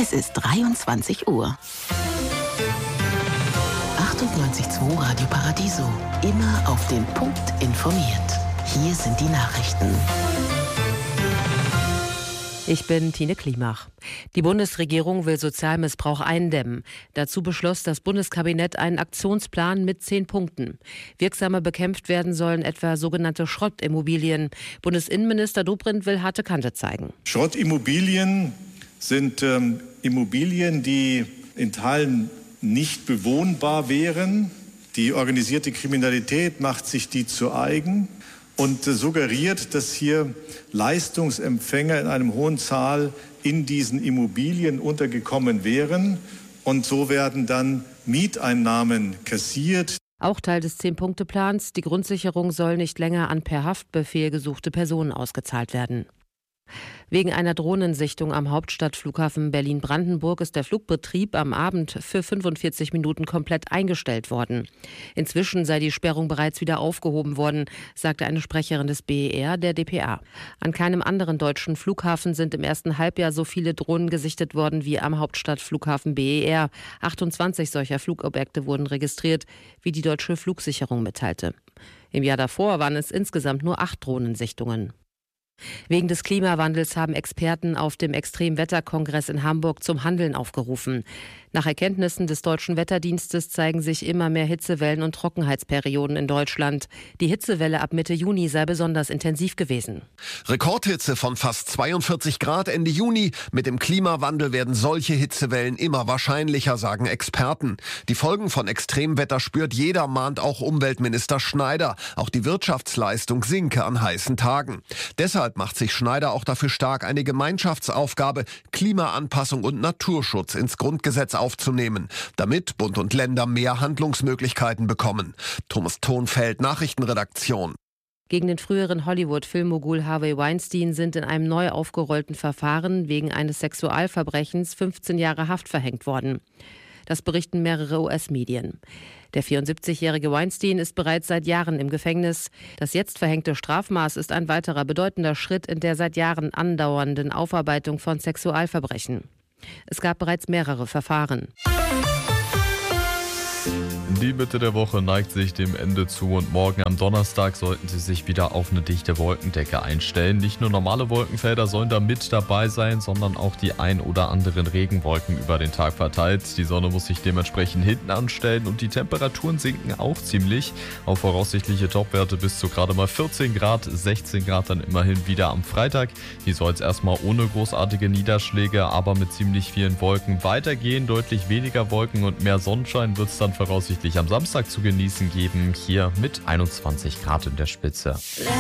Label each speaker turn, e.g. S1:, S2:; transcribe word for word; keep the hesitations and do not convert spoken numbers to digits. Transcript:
S1: Es ist dreiundzwanzig Uhr. achtundneunzig Komma zwei Radio Paradiso. Immer auf den Punkt informiert. Hier sind die Nachrichten.
S2: Ich bin Tine Klimach. Die Bundesregierung will Sozialmissbrauch eindämmen. Dazu beschloss das Bundeskabinett einen Aktionsplan mit zehn Punkten. Wirksamer bekämpft werden sollen etwa sogenannte Schrottimmobilien. Bundesinnenminister Dobrindt will harte Kante zeigen.
S3: Schrottimmobilien sind ähm, Immobilien, die in Teilen nicht bewohnbar wären. Die organisierte Kriminalität macht sich die zu eigen und äh, suggeriert, dass hier Leistungsempfänger in einem hohen Zahl in diesen Immobilien untergekommen wären. Und so werden dann Mieteinnahmen kassiert.
S2: Auch Teil des Zehn-Punkte-Plans, die Grundsicherung soll nicht länger an per Haftbefehl gesuchte Personen ausgezahlt werden. Wegen einer Drohnensichtung am Hauptstadtflughafen Berlin-Brandenburg ist der Flugbetrieb am Abend für fünfundvierzig Minuten komplett eingestellt worden. Inzwischen sei die Sperrung bereits wieder aufgehoben worden, sagte eine Sprecherin des B E R der D P A. An keinem anderen deutschen Flughafen sind im ersten Halbjahr so viele Drohnen gesichtet worden wie am Hauptstadtflughafen B E R. achtundzwanzig solcher Flugobjekte wurden registriert, wie die deutsche Flugsicherung mitteilte. Im Jahr davor waren es insgesamt nur acht Drohnensichtungen. Wegen des Klimawandels haben Experten auf dem Extremwetterkongress in Hamburg zum Handeln aufgerufen. Nach Erkenntnissen des Deutschen Wetterdienstes zeigen sich immer mehr Hitzewellen und Trockenheitsperioden in Deutschland. Die Hitzewelle ab Mitte Juni sei besonders intensiv gewesen.
S4: Rekordhitze von fast zweiundvierzig Grad Ende Juni. Mit dem Klimawandel werden solche Hitzewellen immer wahrscheinlicher, sagen Experten. Die Folgen von Extremwetter spürt jeder, mahnt auch Umweltminister Schneider. Auch die Wirtschaftsleistung sinke an heißen Tagen. Deshalb macht sich Schneider auch dafür stark, eine Gemeinschaftsaufgabe, Klimaanpassung und Naturschutz ins Grundgesetz aufzunehmen, damit Bund und Länder mehr Handlungsmöglichkeiten bekommen. Thomas Thonfeld, Nachrichtenredaktion.
S2: Gegen den früheren Hollywood-Filmmogul Harvey Weinstein sind in einem neu aufgerollten Verfahren wegen eines Sexualverbrechens fünfzehn Jahre Haft verhängt worden. Das berichten mehrere U S-Medien. Der vierundsiebzigjährige Weinstein ist bereits seit Jahren im Gefängnis. Das jetzt verhängte Strafmaß ist ein weiterer bedeutender Schritt in der seit Jahren andauernden Aufarbeitung von Sexualverbrechen. Es gab bereits mehrere Verfahren.
S5: Die Mitte der Woche neigt sich dem Ende zu und morgen am Donnerstag sollten sie sich wieder auf eine dichte Wolkendecke einstellen. Nicht nur normale Wolkenfelder sollen da mit dabei sein, sondern auch die ein oder anderen Regenwolken über den Tag verteilt. Die Sonne muss sich dementsprechend hinten anstellen und die Temperaturen sinken auch ziemlich auf voraussichtliche Topwerte bis zu gerade mal vierzehn Grad, sechzehn Grad dann immerhin wieder am Freitag. Hier soll es erstmal ohne großartige Niederschläge, aber mit ziemlich vielen Wolken weitergehen. Deutlich weniger Wolken und mehr Sonnenschein wird es dann voraussichtlich am Samstag zu genießen geben, hier mit einundzwanzig Grad in der Spitze.